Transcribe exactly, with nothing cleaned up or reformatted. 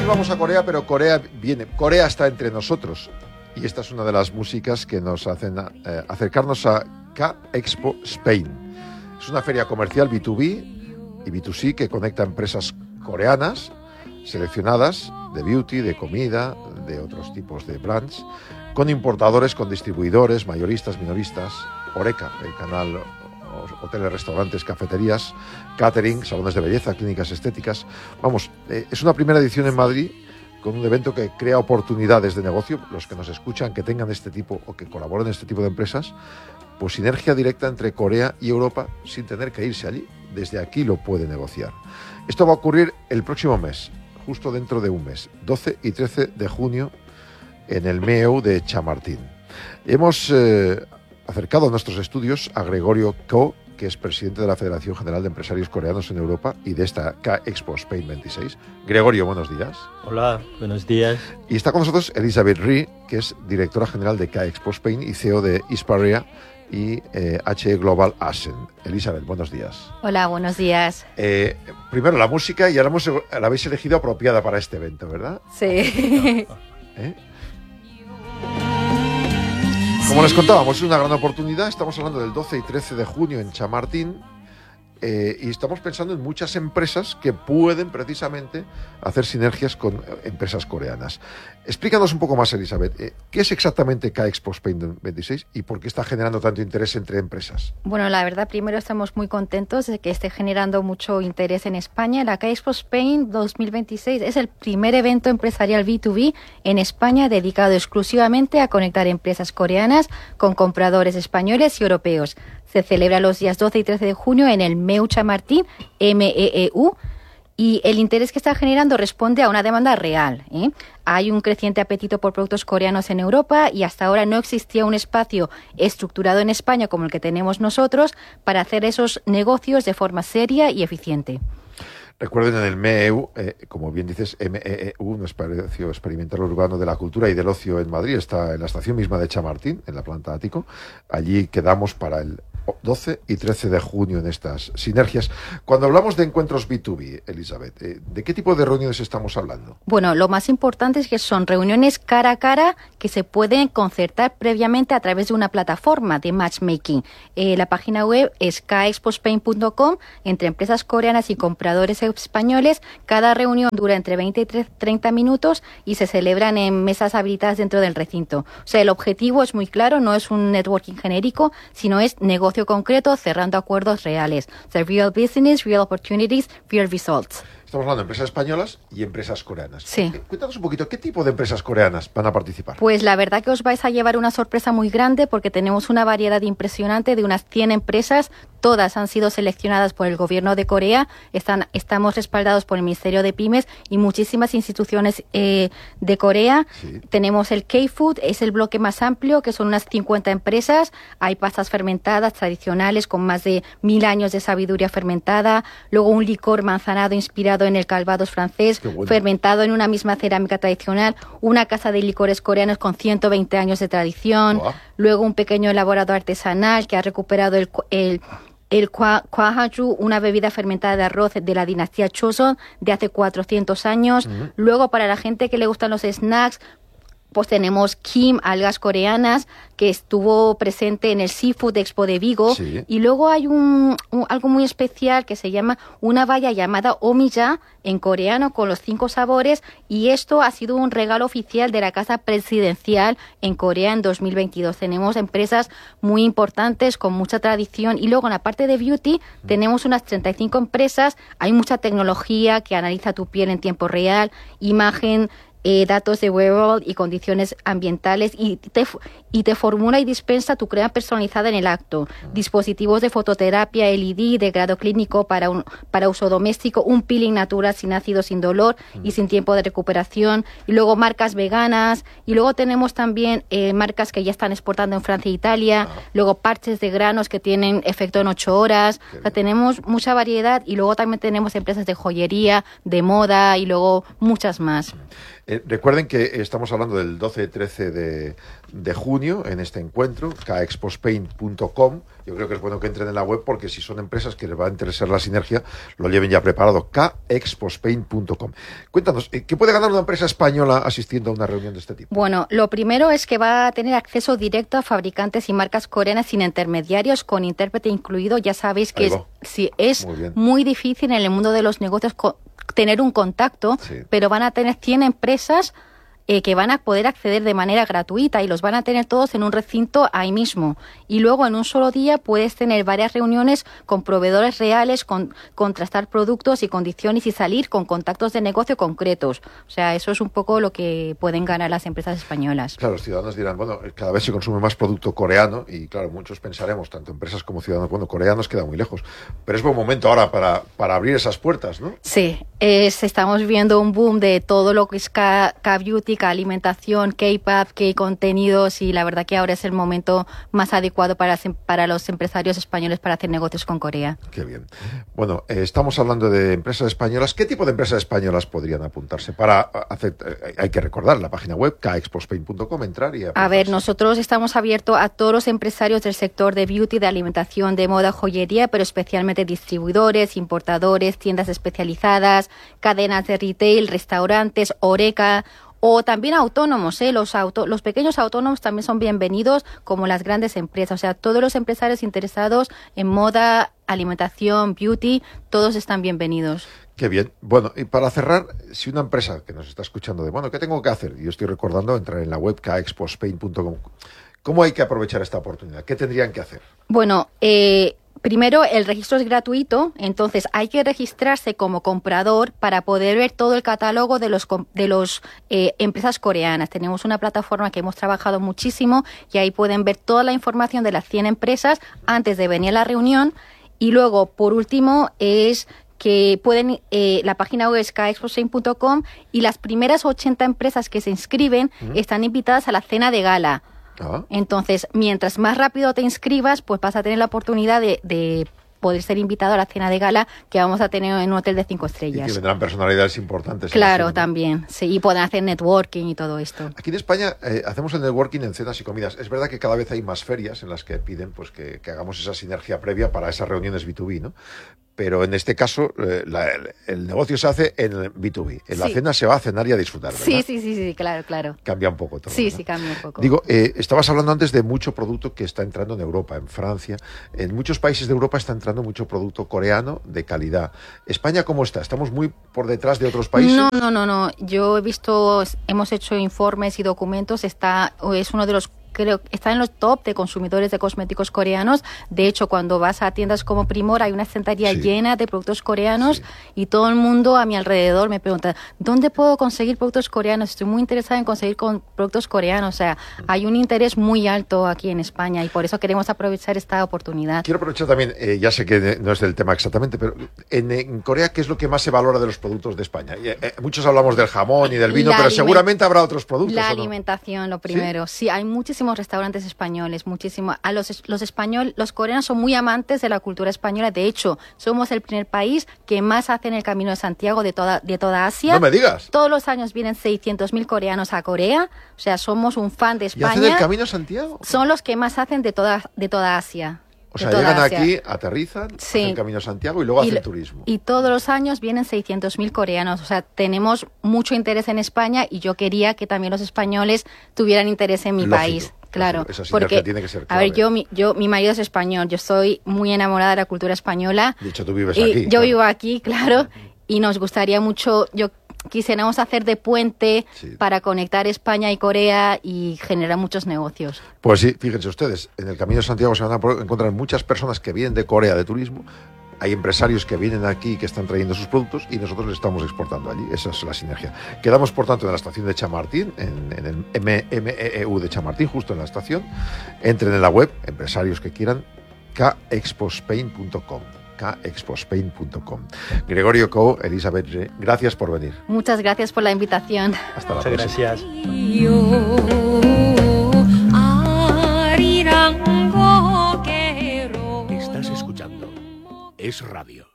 vamos a Corea, pero Corea viene. Corea está entre nosotros. Y esta es una de las músicas que nos hacen eh, acercarnos a K-Expo Spain. Es una feria comercial B dos B y B dos C que conecta empresas coreanas seleccionadas de beauty, de comida, de otros tipos de brands, con importadores, con distribuidores, mayoristas, minoristas, Horeca, el canal hoteles, restaurantes, cafeterías, catering, salones de belleza, clínicas estéticas. Vamos, eh, es una primera edición en Madrid con un evento que crea oportunidades de negocio. Los que nos escuchan, que tengan este tipo o que colaboren en este tipo de empresas, pues sinergia directa entre Corea y Europa sin tener que irse allí. Desde aquí lo puede negociar. Esto va a ocurrir el próximo mes, justo dentro de un mes, doce y trece de junio, en el M E U de Chamartín. Hemos eh, acercado a nuestros estudios a Gregorio Ko, que es presidente de la Federación General de Empresarios Coreanos en Europa y de esta K-Expo Spain veintiséis. Gregorio, buenos días. Hola, buenos días. Y está con nosotros Elizabeth Ri, que es directora general de K-Expo Spain y C E O de Hisparea y eh, H E Global Ascent. Elizabeth, buenos días. Hola, buenos días. Eh, primero la música, y ahora hemos, la habéis elegido apropiada para este evento, ¿verdad? Sí. ¿Eh? Como les contábamos, es una gran oportunidad. Estamos hablando del doce y trece de junio en Chamartín. Eh, y estamos pensando en muchas empresas que pueden precisamente hacer sinergias con empresas coreanas. Explícanos un poco más, Elizabeth, eh, ¿qué es exactamente K-Expo Spain veintiséis y por qué está generando tanto interés entre empresas? Bueno, la verdad, primero estamos muy contentos de que esté generando mucho interés en España. La K-Expo Spain dos mil veintiséis es el primer evento empresarial B dos B en España dedicado exclusivamente a conectar empresas coreanas con compradores españoles y europeos. Se celebra los días doce y trece de junio en el M E U Chamartín, M E E U, y el interés que está generando responde a una demanda real, ¿eh? Hay un creciente apetito por productos coreanos en Europa y hasta ahora no existía un espacio estructurado en España como el que tenemos nosotros para hacer esos negocios de forma seria y eficiente. Recuerden, en el M E E U, eh, como bien dices, M E E U, un espacio experimental urbano de la cultura y del ocio en Madrid, está en la estación misma de Chamartín, en la planta ático. Allí quedamos para el doce y trece de junio en estas sinergias. Cuando hablamos de encuentros B dos B, Elizabeth, eh, ¿de qué tipo de reuniones estamos hablando? Bueno, lo más importante es que son reuniones cara a cara que se pueden concertar previamente a través de una plataforma de matchmaking. Eh, la página web es k expo spain punto com. Entre empresas coreanas y compradores españoles, cada reunión dura entre veinte y treinta minutos y se celebran en mesas habilitadas dentro del recinto. O sea, el objetivo es muy claro, no es un networking genérico, sino es negocio concreto cerrando acuerdos reales. O sea, real business, real opportunities, real results. Estamos hablando de empresas españolas y empresas coreanas. Sí. Cuéntanos un poquito, ¿qué tipo de empresas coreanas van a participar? Pues la verdad que os vais a llevar una sorpresa muy grande porque tenemos una variedad impresionante de unas cien empresas. Todas han sido seleccionadas por el gobierno de Corea. Están, estamos respaldados por el Ministerio de Pymes y muchísimas instituciones eh, de Corea. Sí. Tenemos el K-Food, es el bloque más amplio, que son unas cincuenta empresas. Hay pastas fermentadas tradicionales con más de mil años de sabiduría fermentada. Luego un licor manzanado inspirado en el Calvados francés, bueno, fermentado en una misma cerámica tradicional. Una casa de licores coreanos con ciento veinte años de tradición. Wow. Luego un pequeño elaborado artesanal que ha recuperado el... el El Kwahaju, una bebida fermentada de arroz de la dinastía Choson de hace cuatrocientos años. Uh-huh. Luego, para la gente que le gustan los snacks, pues tenemos Kim, algas coreanas, que estuvo presente en el Seafood Expo de Vigo. Sí. Y luego hay un, un algo muy especial que se llama una valla llamada Omiya, en coreano, con los cinco sabores. Y esto ha sido un regalo oficial de la Casa Presidencial en Corea en dos mil veintidós. Tenemos empresas muy importantes, con mucha tradición. Y luego en la parte de beauty mm. tenemos unas treinta y cinco empresas. Hay mucha tecnología que analiza tu piel en tiempo real, imagen... Eh, datos de wearable y condiciones ambientales y te, y te formula y dispensa tu crema personalizada en el acto. Uh-huh. Dispositivos de fototerapia L E D de grado clínico para, un, para uso doméstico, un peeling natural sin ácido, sin dolor uh-huh. y sin tiempo de recuperación. Y luego marcas veganas. Y luego tenemos también eh, marcas que ya están exportando en Francia e Italia. Uh-huh. Luego parches de granos que tienen efecto en ocho horas. O sea, tenemos mucha variedad y luego también tenemos empresas de joyería, de moda y luego muchas más. Eh, recuerden que estamos hablando del doce y trece de, de junio en este encuentro, k expo spain punto com. Yo creo que es bueno que entren en la web porque si son empresas que les va a interesar la sinergia, lo lleven ya preparado, k expo spain punto com. Cuéntanos, ¿qué puede ganar una empresa española asistiendo a una reunión de este tipo? Bueno, lo primero es que va a tener acceso directo a fabricantes y marcas coreanas sin intermediarios, con intérprete incluido. Ya sabéis que es, sí, es muy, muy difícil en el mundo de los negocios co- tener un contacto, sí. Pero van a tener cien empresas eh, que van a poder acceder de manera gratuita y los van a tener todos en un recinto ahí mismo. Y luego en un solo día puedes tener varias reuniones con proveedores reales, con, contrastar productos y condiciones y salir con contactos de negocio concretos. O sea, eso es un poco lo que pueden ganar las empresas españolas. Claro, los ciudadanos dirán, bueno, cada vez se consume más producto coreano y claro, muchos pensaremos, tanto empresas como ciudadanos, bueno, coreanos queda muy lejos. Pero es buen momento ahora para, para abrir esas puertas, ¿no? Sí, es, estamos viendo un boom de todo lo que es K-Beauty, alimentación, K-pop, K-contenidos, y la verdad que ahora es el momento más adecuado para, para los empresarios españoles para hacer negocios con Corea. Qué bien. Bueno, eh, estamos hablando de empresas españolas. ¿Qué tipo de empresas españolas podrían apuntarse? Para hacer, eh, hay que recordar la página web k expo spain punto com, entrar y apuntarse. A ver, nosotros estamos abiertos a todos los empresarios del sector de beauty, de alimentación, de moda, joyería, pero especialmente distribuidores, importadores, tiendas especializadas, cadenas de retail, restaurantes, Horeca, o también autónomos, ¿eh? Los, auto, los pequeños autónomos también son bienvenidos, como las grandes empresas. O sea, todos los empresarios interesados en moda, alimentación, beauty, todos están bienvenidos. Qué bien. Bueno, y para cerrar, si una empresa que nos está escuchando de, bueno, ¿qué tengo que hacer? Yo estoy recordando entrar en la web k expo spain punto com. ¿Cómo hay que aprovechar esta oportunidad? ¿Qué tendrían que hacer? Bueno, eh... primero, el registro es gratuito, entonces hay que registrarse como comprador para poder ver todo el catálogo de los de los eh, empresas coreanas. Tenemos una plataforma que hemos trabajado muchísimo y ahí pueden ver toda la información de las cien empresas antes de venir a la reunión. Y luego, por último, es que pueden, eh, la página web es k expo spain punto com y las primeras ochenta empresas que se inscriben ¿Mm? están invitadas a la cena de gala. Ah. Entonces, mientras más rápido te inscribas, pues vas a tener la oportunidad de, de poder ser invitado a la cena de gala que vamos a tener en un hotel de cinco estrellas. Y que vendrán personalidades importantes. Claro, cena, ¿no? También. Sí, y pueden hacer networking y todo esto. Aquí en España eh, hacemos el networking en cenas y comidas. Es verdad que cada vez hay más ferias en las que piden pues que, que hagamos esa sinergia previa para esas reuniones B dos B, ¿no? Pero en este caso eh, la, el, el negocio se hace en el B dos B. En sí. La cena se va a cenar y a disfrutar, ¿verdad? Sí, sí, sí, sí, claro, claro. Cambia un poco todo. Sí, ¿no? sí, cambia un poco. Digo, eh, estabas hablando antes de mucho producto que está entrando en Europa, en Francia. En muchos países de Europa está entrando mucho producto coreano de calidad. ¿España cómo está? ¿Estamos muy por detrás de otros países? No, no, no, no. Yo he visto, hemos hecho informes y documentos. Está, es uno de los creo que está en los top de consumidores de cosméticos coreanos. De hecho, cuando vas a tiendas como Primor hay una estantería sí. llena de productos coreanos sí. y todo el mundo a mi alrededor me pregunta, ¿dónde puedo conseguir productos coreanos? Estoy muy interesada en conseguir con productos coreanos. O sea, mm. hay un interés muy alto aquí en España y por eso queremos aprovechar esta oportunidad. Quiero aprovechar también, eh, ya sé que no es del tema exactamente, pero en, en Corea, ¿qué es lo que más se valora de los productos de España? Eh, eh, muchos hablamos del jamón y del vino, la pero seguramente habrá otros productos. La ¿o no? alimentación, lo primero. Sí, sí hay muchísimos restaurantes españoles, muchísimo. A los los español, los coreanos son muy amantes de la cultura española. De hecho, somos el primer país que más hacen el Camino de Santiago de toda de toda Asia. No me digas. Todos los años vienen seiscientos mil coreanos a Corea. O sea, somos un fan de España. ¿Y hacen el Camino de Santiago? Son los que más hacen de toda de toda Asia. O sea, llegan Asia. Aquí, aterrizan, sí. hacen el Camino de Santiago y luego y, hacen turismo. Y todos los años vienen seiscientos mil coreanos. O sea, tenemos mucho interés en España y yo quería que también los españoles tuvieran interés en mi Lógico, país. Claro, esa porque tiene que ser a ver, yo mi, yo mi marido es español, yo estoy muy enamorada de la cultura española. De hecho, tú vives y aquí. Yo claro. vivo aquí, claro, y nos gustaría mucho, yo quisiéramos hacer de puente sí. para conectar España y Corea y generar muchos negocios. Pues sí, fíjense ustedes, en el Camino de Santiago se van a encontrar muchas personas que vienen de Corea de turismo. Hay empresarios que vienen aquí que están trayendo sus productos y nosotros les estamos exportando allí. Esa es la sinergia. Quedamos, por tanto, en la estación de Chamartín, en, en el M M E U de Chamartín, justo en la estación. Entren en la web, empresarios que quieran, k expo spain punto com. k expo spain punto com. Gregorio Coe, Elizabeth Re, gracias por venir. Muchas gracias por la invitación. Hasta la Muchas próxima. Gracias. Estás escuchando Es Radio.